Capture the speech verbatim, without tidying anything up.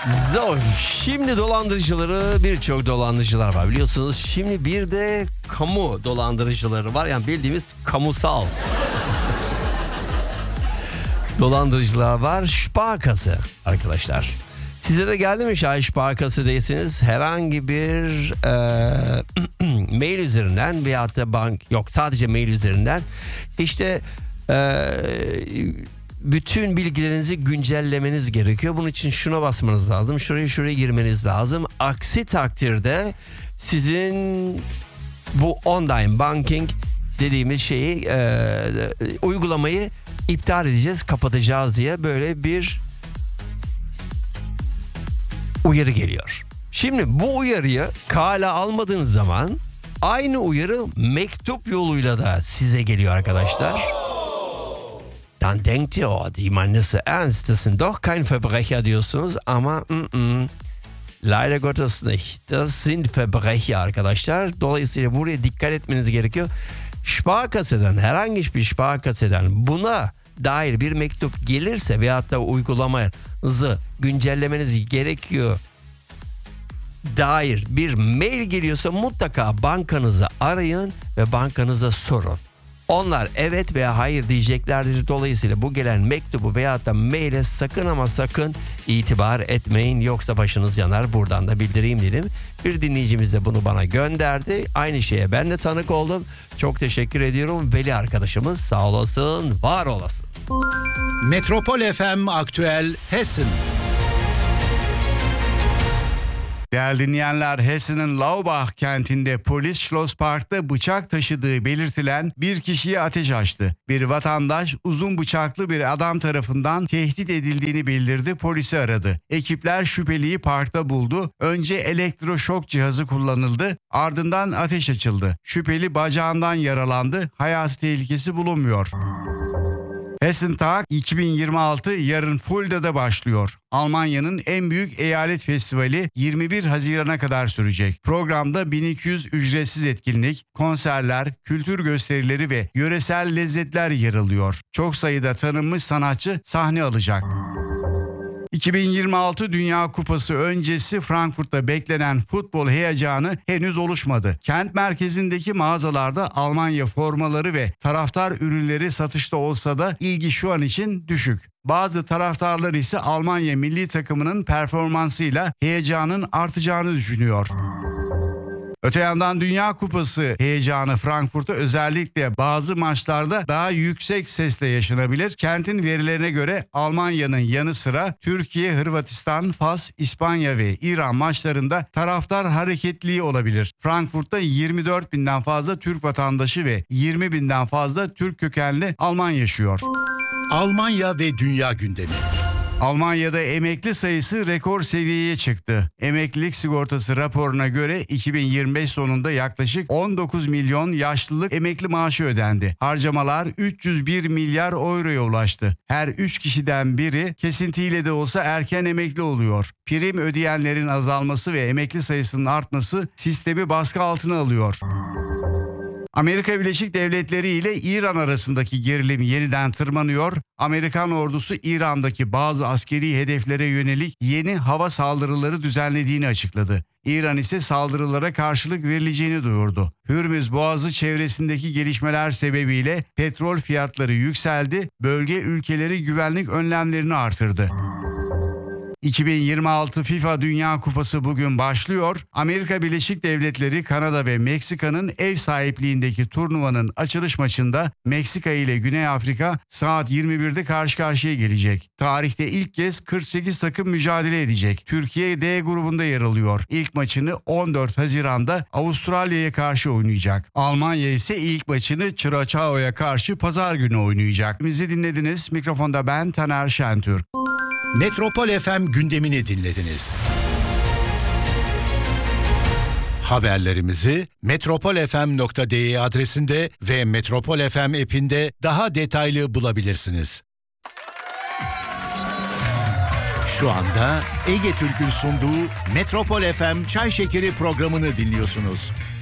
So, şimdi dolandırıcıları birçok dolandırıcılar var biliyorsunuz. Şimdi bir de kamu dolandırıcıları var. Yani bildiğimiz kamusal dolandırıcılar var. Sparkasse arkadaşlar. Sizlere geldi mi şayet Sparkasse değilsiniz? Herhangi bir e, mail üzerinden veyahut da bank yok sadece mail üzerinden işte e, bütün bilgilerinizi güncellemeniz gerekiyor. Bunun için şuna basmanız lazım. Şuraya şuraya girmeniz lazım. Aksi takdirde sizin bu online banking dediğimiz şeyi e, uygulamayı iptal edeceğiz, kapatacağız diye böyle bir uyarı geliyor. Şimdi bu uyarıyı kale almadığınız zaman aynı uyarı mektup yoluyla da size geliyor arkadaşlar. Dann denkt ihr, oh, die meinen es ernst, das sind doch kein Verbrecher diyorsunuz ama mm-mm, leider Gottes nicht. Das sind Verbrecher arkadaşlar. Dolayısıyla buraya dikkat etmeniz gerekiyor. Sparkasse'den, herhangi bir Sparkasse'den buna dair bir mektup gelirse veyahut da uygulamanızı güncellemeniz gerekiyor dair bir mail geliyorsa mutlaka bankanızı arayın ve bankanıza sorun. Onlar evet veya hayır diyeceklerdir. Dolayısıyla bu gelen mektubu veyahut da maile sakın ama sakın itibar etmeyin. Yoksa başınız yanar. Buradan da bildireyim dedim. Bir dinleyicimiz de bunu bana gönderdi. Aynı şeye ben de tanık oldum. Çok teşekkür ediyorum. Veli arkadaşımız sağ olasın, var olasın. Metropol F M Aktüel Hessen. Değerli dinleyenler, Hessen'in Laubach kentinde polis Schloss Park'ta bıçak taşıdığı belirtilen bir kişiye ateş açtı. Bir vatandaş uzun bıçaklı bir adam tarafından tehdit edildiğini bildirdi, polisi aradı. Ekipler şüpheliyi parkta buldu. Önce elektroşok cihazı kullanıldı, ardından ateş açıldı. Şüpheli bacağından yaralandı, hayati tehlikesi bulunmuyor. Hessen Tag iki bin yirmi altı yarın Fulda'da başlıyor. Almanya'nın en büyük eyalet festivali yirmi bir Haziran'a kadar sürecek. Programda bin iki yüz ücretsiz etkinlik, konserler, kültür gösterileri ve yöresel lezzetler yer alıyor. Çok sayıda tanınmış sanatçı sahne alacak. iki bin yirmi altı Dünya Kupası öncesi Frankfurt'ta beklenen futbol heyecanı henüz oluşmadı. Kent merkezindeki mağazalarda Almanya formaları ve taraftar ürünleri satışta olsa da ilgi şu an için düşük. Bazı taraftarlar ise Almanya milli takımının performansıyla heyecanın artacağını düşünüyor. Öte yandan Dünya Kupası heyecanı Frankfurt'ta özellikle bazı maçlarda daha yüksek sesle yaşanabilir. Kentin verilerine göre Almanya'nın yanı sıra Türkiye, Hırvatistan, Fas, İspanya ve İran maçlarında taraftar hareketliği olabilir. Frankfurt'ta yirmi dört binden fazla Türk vatandaşı ve yirmi binden fazla Türk kökenli Alman yaşıyor. Almanya ve dünya gündemi. Almanya'da emekli sayısı rekor seviyeye çıktı. Emeklilik sigortası raporuna göre iki bin yirmi beş sonunda yaklaşık on dokuz milyon yaşlılık emekli maaşı ödendi. Harcamalar üç yüz bir milyar euroya ulaştı. Her üç kişiden biri kesintiyle de olsa erken emekli oluyor. Prim ödeyenlerin azalması ve emekli sayısının artması sistemi baskı altına alıyor. Amerika Birleşik Devletleri ile İran arasındaki gerilim yeniden tırmanıyor. Amerikan ordusu İran'daki bazı askeri hedeflere yönelik yeni hava saldırıları düzenlediğini açıkladı. İran ise saldırılara karşılık verileceğini duyurdu. Hürmüz Boğazı çevresindeki gelişmeler sebebiyle petrol fiyatları yükseldi, bölge ülkeleri güvenlik önlemlerini artırdı. iki bin yirmi altı FIFA Dünya Kupası bugün başlıyor. Amerika Birleşik Devletleri, Kanada ve Meksika'nın ev sahipliğindeki turnuvanın açılış maçında Meksika ile Güney Afrika saat yirmi birde karşı karşıya gelecek. Tarihte ilk kez kırk sekiz takım mücadele edecek. Türkiye D grubunda yer alıyor. İlk maçını on dört Haziran'da Avustralya'ya karşı oynayacak. Almanya ise ilk maçını Curaçao'ya karşı pazar günü oynayacak. Bizi dinlediniz. Mikrofonda ben Taner Şentürk. Metropol F M gündemini dinlediniz. Haberlerimizi metropol f m nokta d e adresinde ve Metropol F M app'inde daha detaylı bulabilirsiniz. Şu anda Ege Türk'ün sunduğu Metropol F M Çay Şekeri programını dinliyorsunuz.